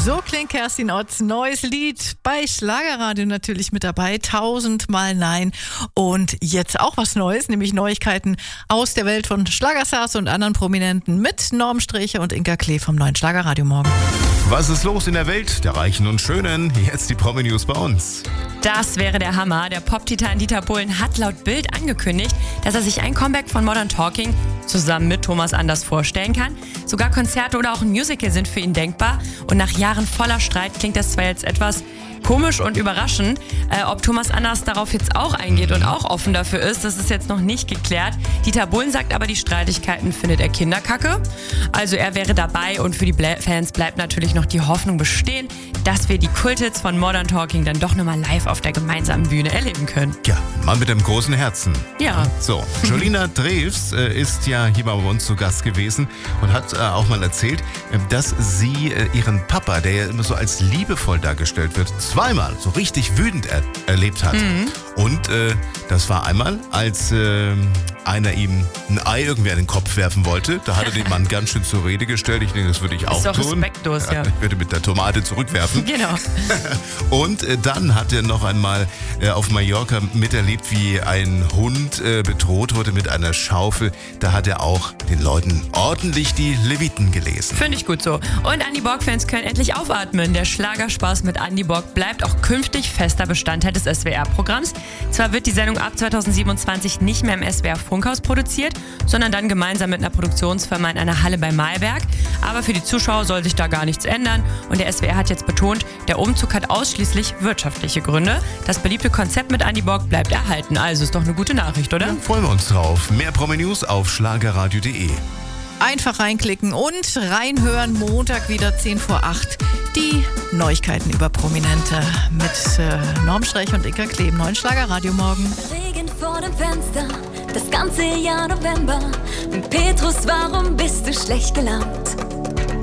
So klingt Kerstin Otts neues Lied bei Schlagerradio natürlich mit dabei. 1000-mal Nein. Und jetzt auch was Neues, nämlich Neuigkeiten aus der Welt von Schlagerstars und anderen Prominenten mit Norm Strächer und Inka Klee vom neuen Schlagerradio morgen. Was ist los in der Welt der Reichen und Schönen? Jetzt die Promi-News bei uns. Das wäre der Hammer. Der Pop-Titan Dieter Bohlen hat laut Bild angekündigt, dass er sich ein Comeback von Modern Talking zusammen mit Thomas Anders vorstellen kann. Sogar Konzerte oder auch ein Musical sind für ihn denkbar. Und nach Jahren voller Streit klingt das zwar jetzt etwas komisch und überraschend. Ob Thomas Anders darauf jetzt auch eingeht und auch offen dafür ist, das ist jetzt noch nicht geklärt. Dieter Bohlen sagt aber, die Streitigkeiten findet er Kinderkacke. Also er wäre dabei und für die Fans bleibt natürlich noch die Hoffnung bestehen, dass wir die Kulthits von Modern Talking dann doch nochmal live auf der gemeinsamen Bühne erleben können. Ja, Mann mit dem großen Herzen. Ja. So, Jolina Drews ist ja hier bei uns zu Gast gewesen und hat auch mal erzählt, dass sie ihren Papa, der ja immer so als liebevoll dargestellt wird, zweimal so richtig wütend erlebt hat. Und das war einmal, als einer ihm ein Ei irgendwie an den Kopf werfen wollte. Da hat er den Mann ganz schön zur Rede gestellt. Ich denke, das würde ich auch tun. Ist doch respektlos, ja. Ich würde mit der Tomate zurückwerfen. Genau. Und dann hat er noch einmal auf Mallorca miterlebt, wie ein Hund bedroht wurde mit einer Schaufel. Da hat er auch den Leuten ordentlich die Leviten gelesen. Finde ich gut so. Und Andy Borg-Fans können endlich aufatmen. Der Schlagerspaß mit Andy Borg bleibt auch künftig fester Bestandteil des SWR-Programms. Zwar wird die Sendung ab 2027 nicht mehr im SWR-Funkhaus produziert, sondern dann gemeinsam mit einer Produktionsfirma in einer Halle bei Mahlberg. Aber für die Zuschauer soll sich da gar nichts ändern. Und der SWR hat jetzt betont, der Umzug hat ausschließlich wirtschaftliche Gründe. Das beliebte Konzept mit Andy Borg bleibt erhalten. Also ist doch eine gute Nachricht, oder? Ja, freuen wir uns drauf. Mehr Promi-News auf schlagerradio.de. Einfach reinklicken und reinhören. Montag wieder 7:50. Die Neuigkeiten über Prominente mit Norm Strächer und Inka Klee im neuen Schlagerradio morgen. Regen vor dem Fenster, das ganze Jahr November. Petrus, warum bist du schlecht gelaunt?